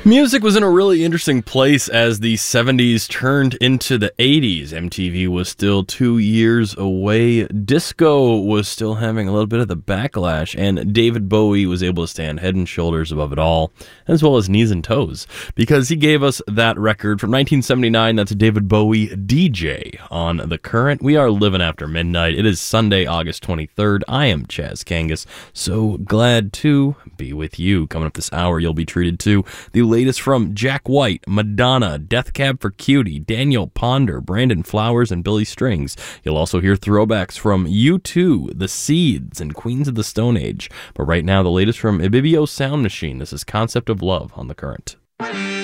Music was in a really interesting place as the 70s turned into the 80s. MTV was still 2 years away. Disco was still having a little bit of the backlash, and David Bowie was able to stand head and shoulders above it all, as well as knees and toes, because he gave us that record from 1979. That's David Bowie, DJ, on The Current. We are living after midnight. It is Sunday, August 23rd. I am Chaz Kangas. So glad to be with you. Coming up this hour, you'll be treated to the latest from Jack White, Madonna, Death Cab for Cutie, Daniel Ponder, Brandon Flowers, and Billy Strings. You'll also hear throwbacks from U2, The Seeds, and Queens of the Stone Age. But right now, the latest from Ibibio Sound Machine. This is Concept of Love on The Current.